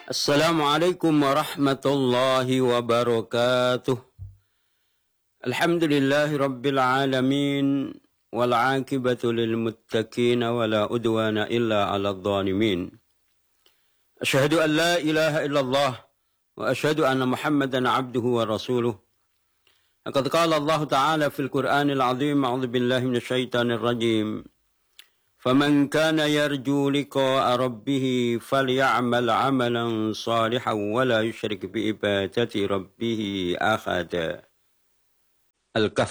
Assalamualaikum warahmatullahi wabarakatuh. Alhamdulillahi rabbil alamin. Wal aqibatu lil muttaqin wala udwana illa 'alal zalimin. Asyhadu an la ilaha illallah wa asyhadu anna Muhammadan 'abduhu wa rasuluh. Laqad qala Allah ta'ala fil Qur'anil 'azim, a'udzu billahi minasyaitonir rajim. فمن كان يرجو لقاء ربه فليعمل عملا صالحا ولا يشرك بعبادة ربه أحدا. Al-Kahf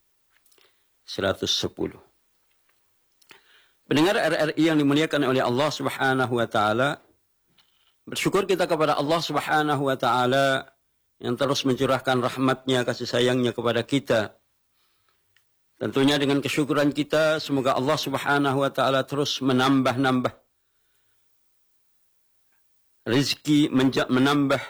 110. Pendengar RRI yang dimuliakan oleh Allah Subhanahu wa taala, bersyukur kita kepada Allah Subhanahu wa taala yang terus mencurahkan rahmatnya, kasih sayangnya kepada kita. Tentunya dengan kesyukuran kita, semoga Allah Subhanahu wa ta'ala terus menambah rezeki, menambah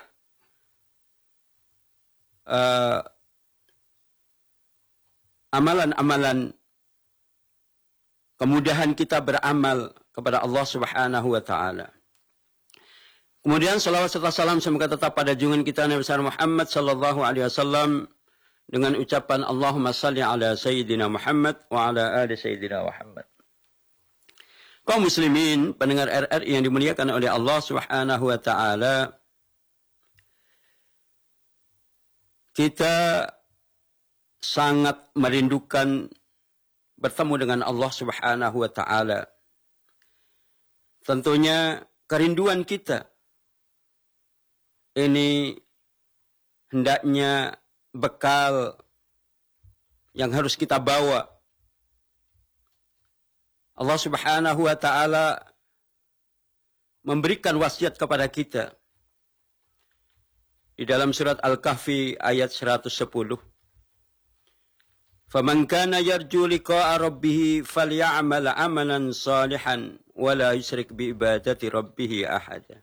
amalan-amalan, kemudahan kita beramal kepada Allah Subhanahu wa ta'ala. Kemudian salawat serta salam semoga tetap pada junjungan kita Nabi besar Muhammad sallallahu alaihi wasallam, dengan ucapan Allahumma salli ala Sayyidina Muhammad wa ala ali Sayyidina Muhammad. Kaum muslimin, pendengar RRI yang dimuliakan oleh Allah Subhanahu wa taala, kita sangat merindukan bertemu dengan Allah Subhanahu wa taala. Tentunya kerinduan kita ini hendaknya bekal yang harus kita bawa. Allah Subhanahu wa ta'ala memberikan wasiat kepada kita di dalam surat Al-Kahfi ayat 110. "Faman kana yarju liqa'a rabbih falya'mal 'amalan salihan wa la yusyrik bi ibadati rabbih ahada."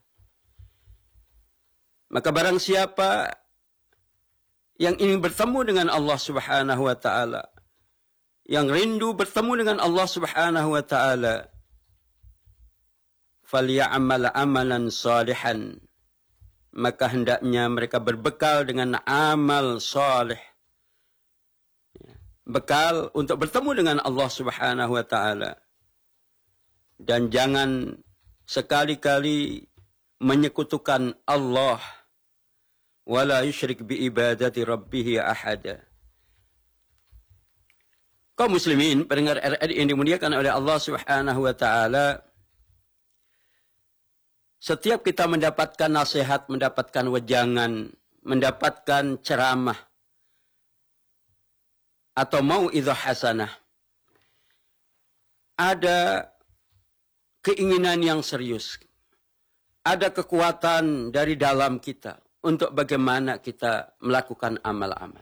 Maka barang siapa yang ingin bertemu dengan Allah Subhanahu wa ta'ala, yang rindu bertemu dengan Allah Subhanahu wa ta'ala, falya'mal amalan salihan, maka hendaknya mereka berbekal dengan amal salih, bekal untuk bertemu dengan Allah Subhanahu wa ta'ala. Dan jangan sekali-kali menyekutukan Allah, wala yusyrik bi ibadati rabbih ahada. Kaum muslimin, pendengar RRI yang dimuliakan oleh Allah Subhanahu wa taala, setiap kita mendapatkan nasihat, mendapatkan wejangan, mendapatkan ceramah atau mau'izah hasanah, ada keinginan yang serius, ada kekuatan dari dalam kita untuk bagaimana kita melakukan amal-amal.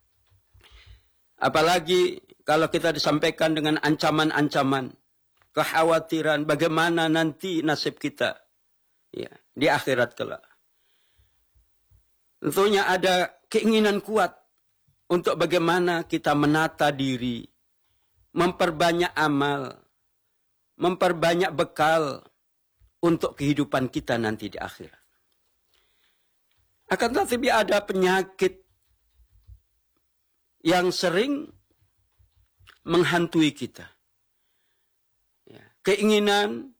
Apalagi kalau kita disampaikan dengan ancaman-ancaman, kekhawatiran bagaimana nanti nasib kita ya, di akhirat kelak. Tentunya ada keinginan kuat untuk bagaimana kita menata diri, memperbanyak amal, memperbanyak bekal untuk kehidupan kita nanti di akhirat. Akan tetapi ada penyakit yang sering menghantui kita. Ya, keinginan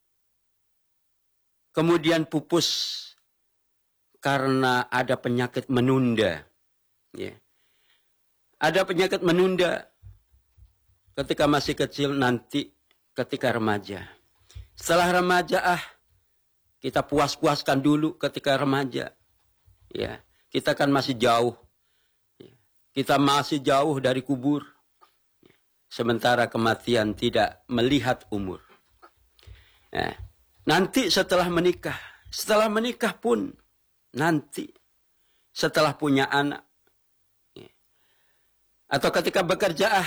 kemudian pupus karena ada penyakit menunda. Ya. Ada penyakit menunda ketika masih kecil, nanti ketika remaja. Setelah remaja, kita puas-puaskan dulu ketika remaja. Ya, kita kan masih jauh. Ya, kita masih jauh dari kubur. Ya, sementara kematian tidak melihat umur. Ya, nanti setelah menikah pun nanti setelah punya anak. Ya, atau ketika bekerja,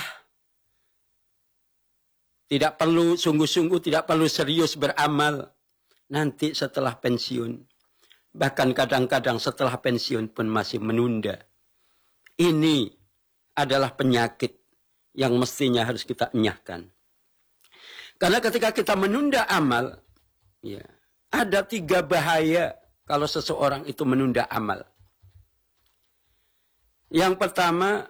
tidak perlu sungguh-sungguh, tidak perlu serius beramal. Nanti setelah pensiun. Bahkan kadang-kadang setelah pensiun pun masih menunda. Ini adalah penyakit yang mestinya harus kita enyahkan. Karena ketika kita menunda amal, ya, ada 3 bahaya kalau seseorang itu menunda amal? Yang pertama,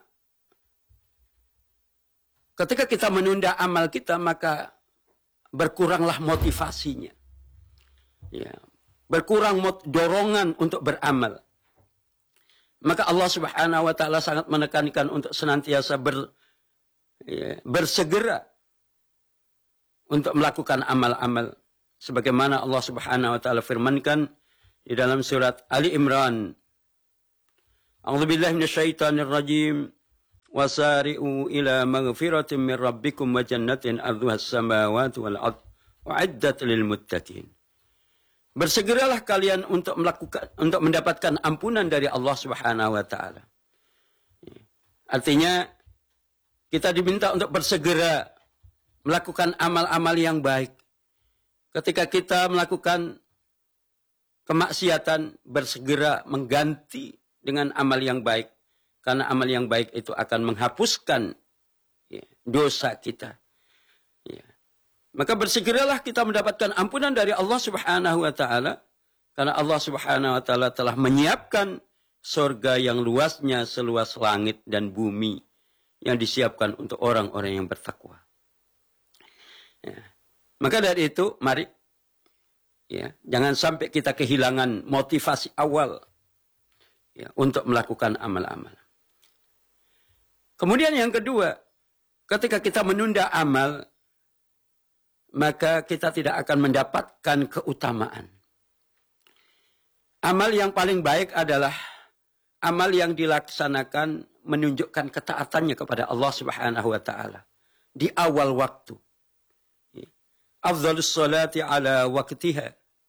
ketika kita menunda amal kita, maka berkuranglah motivasinya. Ya, berkurang dorongan untuk beramal. Maka Allah Subhanahu wa taala sangat menekankan untuk senantiasa bersegera untuk melakukan amal-amal. Sebagaimana Allah Subhanahu wa taala firmankan di dalam surat Ali Imran. A'udzubillahi minasyaitonir rajim. Wasari'u ila maghfiratin min rabbikum wa jannatin 'arduhas samawati wal ardh wa'iddat lil muttaqin. Bersegeralah kalian untuk mendapatkan ampunan dari Allah Subhanahu wa taala. Artinya kita diminta untuk bersegera melakukan amal-amal yang baik. Ketika kita melakukan kemaksiatan, bersegera mengganti dengan amal yang baik. Karena amal yang baik itu akan menghapuskan dosa kita. Maka bersegeralah kita mendapatkan ampunan dari Allah Subhanahu wa taala, karena Allah Subhanahu wa taala telah menyiapkan surga yang luasnya seluas langit dan bumi yang disiapkan untuk orang-orang yang bertakwa. Maka dari itu mari jangan sampai kita kehilangan motivasi awal untuk melakukan amal-amal. Kemudian yang kedua, ketika kita menunda amal, maka kita tidak akan mendapatkan keutamaan. Amal yang paling baik adalah amal yang dilaksanakan menunjukkan ketaatannya kepada Allah Subhanahu wa taala di awal waktu. Afdhalus salati ala waqtiha.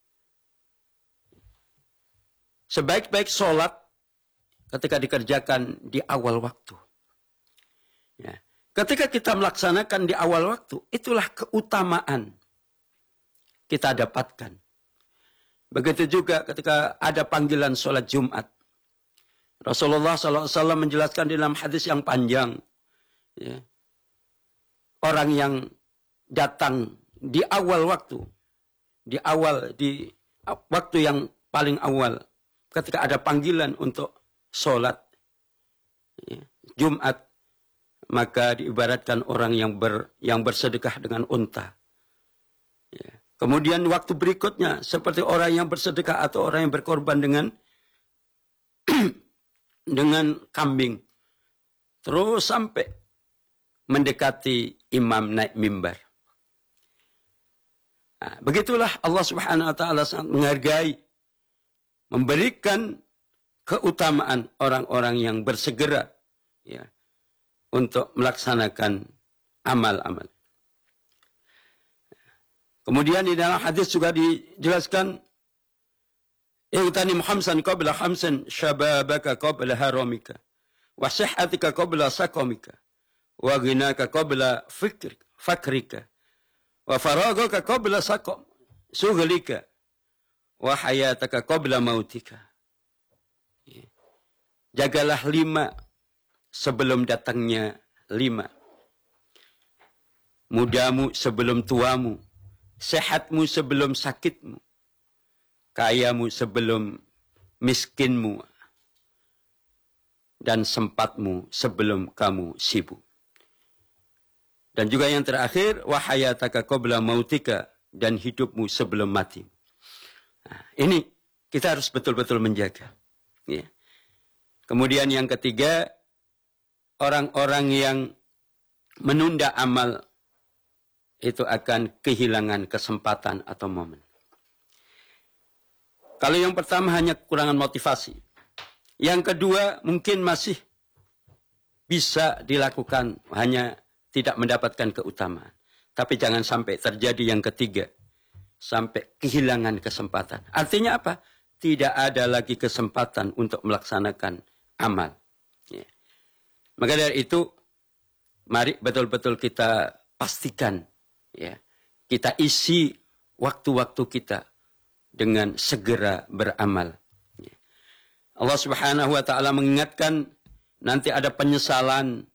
Sebaik-baik salat ketika dikerjakan di awal waktu. Ketika kita melaksanakan di awal waktu, itulah keutamaan kita dapatkan. Begitu juga ketika ada panggilan sholat Jumat. Rasulullah SAW menjelaskan dalam hadis yang panjang. Orang yang datang di awal waktu. Di waktu yang paling awal. Ketika ada panggilan untuk sholat Jumat. Maka diibaratkan orang yang bersedekah dengan unta. Kemudian waktu berikutnya seperti orang yang bersedekah atau orang yang berkorban dengan dengan kambing. Terus sampai mendekati imam naik mimbar. Nah, begitulah Allah Subhanahu wa taala sangat menghargai, memberikan keutamaan orang-orang yang bersegera untuk melaksanakan amal-amal. Kemudian di dalam hadis juga dijelaskan, "Igtanim khamsan qabla khamsin, syababaka qabla haramika, wa sihhatika qabla saqamika, wa ghinaka qabla fakrika, wa faragaka qabla sughlika, wa hayataka qabla mautika." Jagalah 5 sebelum datangnya 5. Mudamu sebelum tuamu, sehatmu sebelum sakitmu, kayamu sebelum miskinmu, dan sempatmu sebelum kamu sibuk. Dan juga yang terakhir, wahayataka qabla mautika, dan hidupmu sebelum mati. Nah, ini kita harus betul-betul menjaga. Kemudian yang ketiga, orang-orang yang menunda amal itu akan kehilangan kesempatan atau momen. Kalau yang pertama hanya kekurangan motivasi. Yang kedua mungkin masih bisa dilakukan, hanya tidak mendapatkan keutamaan. Tapi jangan sampai terjadi yang ketiga, sampai kehilangan kesempatan. Artinya apa? Tidak ada lagi kesempatan untuk melaksanakan amal. Maka dari itu, mari betul-betul kita pastikan, kita isi waktu-waktu kita dengan segera beramal. Allah Subhanahu wa taala mengingatkan nanti ada penyesalan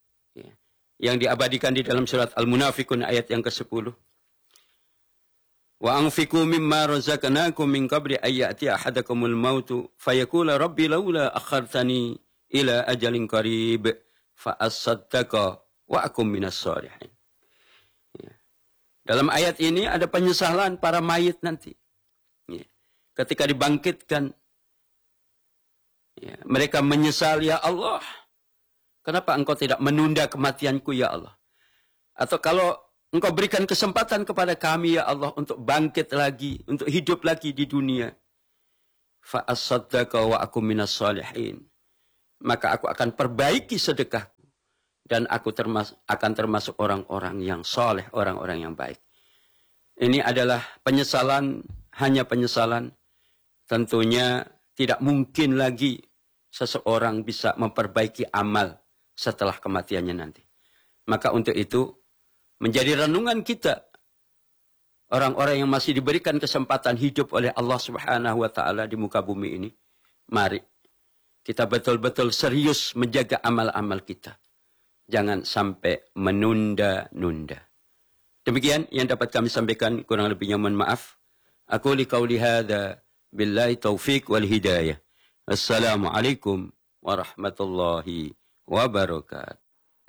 yang diabadikan di dalam surat Al-Munafikun ayat yang ke-10. Wa anfiqu mimma razaqnakum min qabli an ya'tiya ahadakumul mautu fayaqula rabbi laula akhartani ila ajalin qarib fa asaddaqa wa akum minas shalihin. Ya. Dalam ayat ini ada penyesalan para mayit nanti. Ya. Ketika dibangkitkan, ya, mereka menyesal, ya Allah, kenapa engkau tidak menunda kematianku, ya Allah? Atau kalau engkau berikan kesempatan kepada kami, ya Allah, untuk bangkit lagi, untuk hidup lagi di dunia. Fa'asaddaqa wa akum minas shalihin. Maka aku akan perbaiki sedekahku. Dan aku akan termasuk orang-orang yang soleh, orang-orang yang baik. Ini adalah penyesalan, hanya penyesalan. Tentunya tidak mungkin lagi seseorang bisa memperbaiki amal setelah kematiannya nanti. Maka untuk itu, menjadi renungan kita, orang-orang yang masih diberikan kesempatan hidup oleh Allah Subhanahu wa Ta'ala di muka bumi ini, mari kita betul-betul serius menjaga amal-amal kita. Jangan sampai menunda-nunda. Demikian yang dapat kami sampaikan, kurang lebihnya mohon maaf. Aku liqauli hadza billahi taufiq wal hidayah. Assalamualaikum warahmatullahi wabarakatuh.